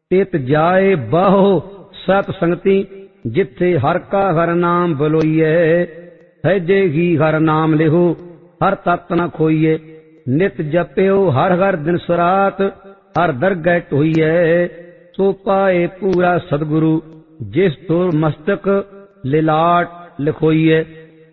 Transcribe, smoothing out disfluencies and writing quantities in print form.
ਤਿਤ ਜਾਏ ਬਾਹੋ ਸਤ ਸੰਗਤੀ, ਜਿੱਥੇ ਹਰ ਕਾ ਹਰ ਨਾਮ ਬਲੋਈਏ। ਸਹਿਜੇ ਹੀ ਹਰ ਨਾਮ ਲਿਹੋ, ਹਰ ਤਤ ਨ ਖੋਈਏ। ਨਿਤ ਜਪਿਓ ਹਰ ਹਰ ਦਿਨ ਸੁਰਾਤ, ਹਰ ਦਰਗਹਿ ਢੋਈਐ। ਸੋ ਪਾਏ ਪੂਰਾ ਸਤਿਗੁਰੂ, ਜਿਸ ਤੁਰ ਮਸਤਕ ਲਿਲਾਟ ਲਿਖੋਈਐ।